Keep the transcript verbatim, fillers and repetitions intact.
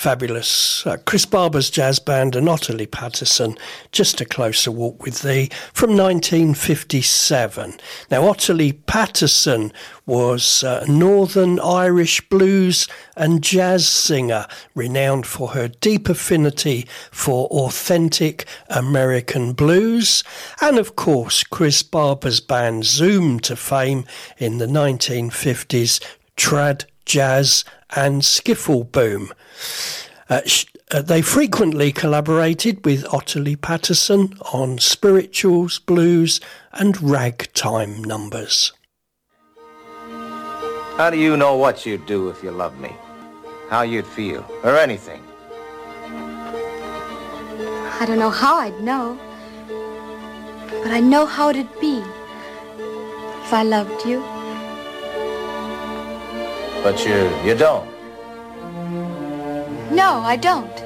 fabulous uh, Chris Barber's jazz band and Ottilie Patterson, Just a Closer Walk with Thee, from nineteen fifty-seven. Now, Ottilie Patterson was a Northern Irish blues and jazz singer, renowned for her deep affinity for authentic American blues. And of course, Chris Barber's band zoomed to fame in the nineteen fifties trad, jazz and skiffle boom. Uh, sh- uh, they frequently collaborated with Ottilie Patterson on spirituals, blues and ragtime numbers. How do you know what you'd do if you loved me? How you'd feel, or anything? I don't know how I'd know, but I know how it'd be if I loved you. But you, you don't. No, I don't.